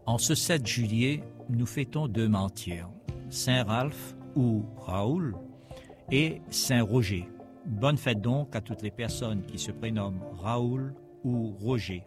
En ce 7 juillet, nous fêtons deux martyrs, Saint Ralph ou Raoul et Saint Roger. Bonne fête donc à toutes les personnes qui se prénomment Raoul ou Roger.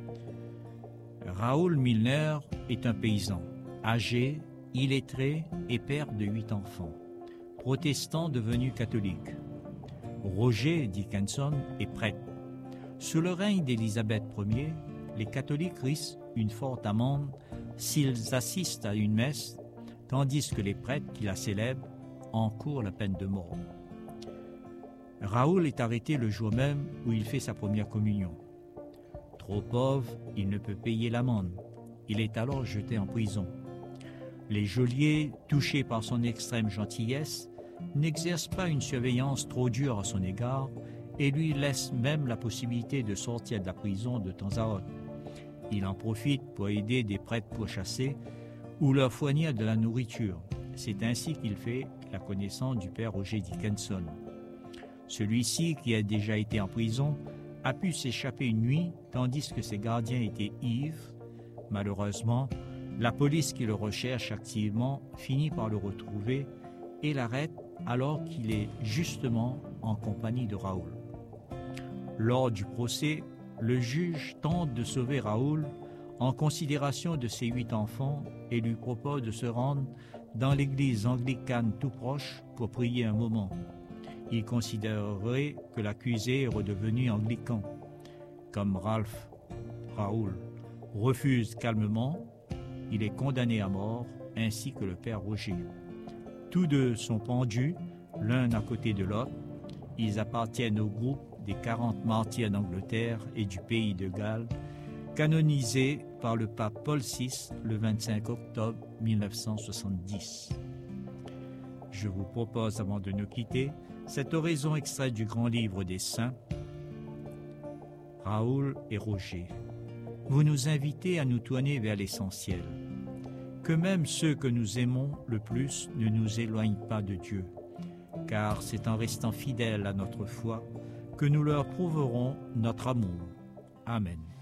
Raoul Milner est un paysan, âgé, illettré et père de 8 enfants, protestant devenu catholique. Roger Dickinson est prêtre. Sous le règne d'Élisabeth Ier, les catholiques risquent une forte amende s'ils assistent à une messe, tandis que les prêtres qui la célèbrent encourent la peine de mort. Raoul est arrêté le jour même où il fait sa première communion. Trop pauvre, il ne peut payer l'amende. Il est alors jeté en prison. Les geôliers, touchés par son extrême gentillesse, n'exercent pas une surveillance trop dure à son égard et lui laissent même la possibilité de sortir de la prison de temps à autre. Il en profite pour aider des prêtres pourchassés ou leur fournir de la nourriture. C'est ainsi qu'il fait la connaissance du père Roger Dickinson. Celui-ci, qui a déjà été en prison, a pu s'échapper une nuit tandis que ses gardiens étaient ivres. Malheureusement, la police qui le recherche activement finit par le retrouver et l'arrête alors qu'il est justement en compagnie de Raoul. Lors du procès, le juge tente de sauver Raoul en considération de ses 8 enfants et lui propose de se rendre dans l'église anglicane tout proche pour prier un moment. Il considérerait que l'accusé est redevenu anglican. Comme Raoul refuse calmement, il est condamné à mort, ainsi que le père Roger. Tous deux sont pendus, l'un à côté de l'autre. Ils appartiennent au groupe des 40 martyrs d'Angleterre et du pays de Galles, canonisés par le pape Paul VI le 25 octobre 1970. Je vous propose, avant de nous quitter, cette oraison extraite du grand livre des saints, Raoul et Roger. Vous nous invitez à nous tourner vers l'essentiel, que même ceux que nous aimons le plus ne nous éloignent pas de Dieu, car c'est en restant fidèles à notre foi que nous leur prouverons notre amour. Amen.